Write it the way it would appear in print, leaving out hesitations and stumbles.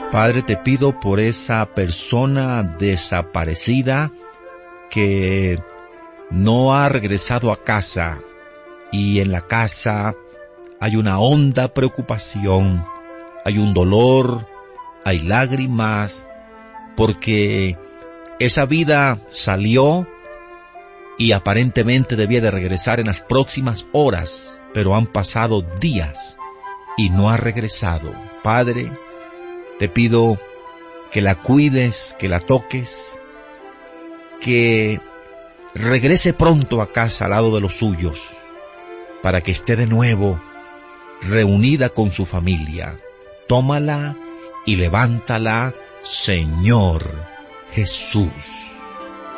Padre, te pido por esa persona desaparecida que no ha regresado a casa, y en la casa hay una honda preocupación, hay un dolor, hay lágrimas, porque esa vida salió y aparentemente debía de regresar en las próximas horas, pero han pasado días y no ha regresado. Padre, te pido que la cuides, que la toques, que regrese pronto a casa al lado de los suyos, para que esté de nuevo reunida con su familia. Tómala y levántala, Señor Jesús.